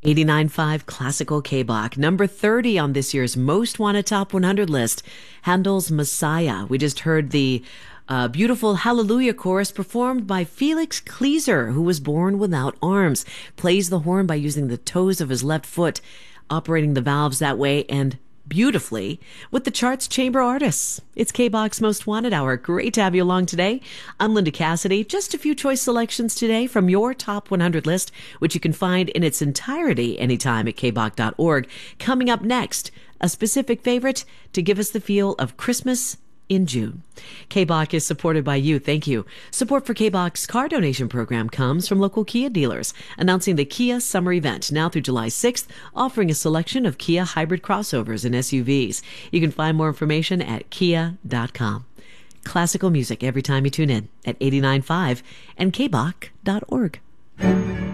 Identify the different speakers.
Speaker 1: 89.5 Classical K-Bach. Number 30 on this year's Most Wanted Top 100 list, Handel's Messiah. We just heard the beautiful Hallelujah chorus performed by Felix Klieser, who was born without arms. Plays the horn by using the toes of his left foot, operating the valves that way, and beautifully with the chart's chamber artists. It's K-Bach's Most Wanted Hour. Great to have you along today. I'm Linda Cassidy. Just a few choice selections today from your Top 100 list, which you can find in its entirety anytime at kbach.org. Coming up next, a specific favorite to give us the feel of Christmas in June. K-Bach is supported by you. Thank you. Support for K-Bach's car donation program comes from local Kia dealers, announcing the Kia Summer Event now through July 6th, offering a selection of Kia hybrid crossovers and SUVs. You can find more information at kia.com. Classical music every time you tune in at 89.5 and kbach.org.